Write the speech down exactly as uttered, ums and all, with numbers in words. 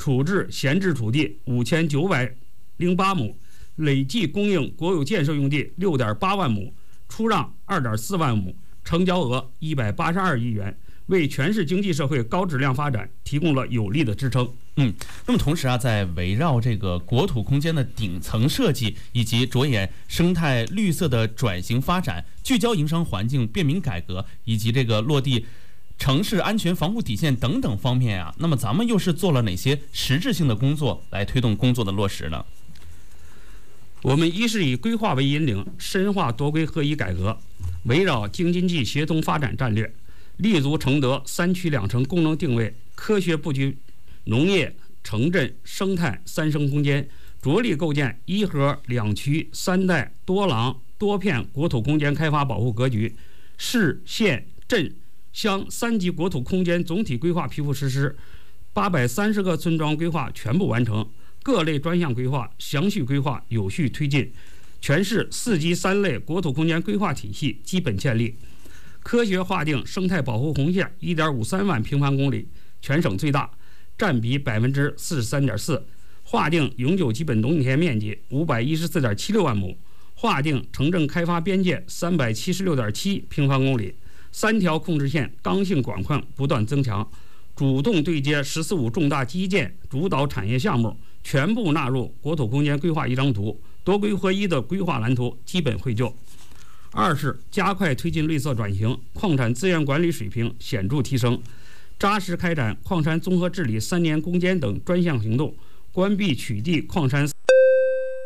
处置闲置土地五千九百零八亩，累计供应国有建设用地六点八万亩，出让二点四万亩，成交额一百八十二亿元，为全市经济社会高质量发展提供了有力的支撑。 嗯，那么同时啊，在围绕这个国土空间的顶层设计以及着眼生态绿色的转型发展，聚焦营商环境便民改革以及这个落地城市安全防护底线等等方面啊，那么咱们又是做了哪些实质性的工作来推动工作的落实呢？ 我们一是以规划为引领，深化多规合一改革，围绕京津冀协同发展战略，立足承德三区两城功能定位，科学布局农业、城镇、生态三生空间，着力构建一河两区三带多廊多片国土空间开发保护格局，市县镇乡三级国土空间总体规划批复实施，八百三十个村庄规划全部完成，各类专项规划详细规划有序推进，全市四级三类国土空间规划体系基本建立，科学划定生态保护红线 一点五三万平方公里，全省最大，占比 百分之四十三点四， 划定永久基本农田面积 五百一十四点七六万亩，划定城镇开发边界 三百七十六点七平方公里，三条控制线刚性管控不断增强，主动对接“十四五”重大基建主导产业项目，全部纳入国土空间规划一张图，多规合一的规划蓝图基本绘就。二是加快推进绿色转型，矿产资源管理水平显著提升，扎实开展矿山综合治理三年攻坚等专项行动，关闭取缔矿山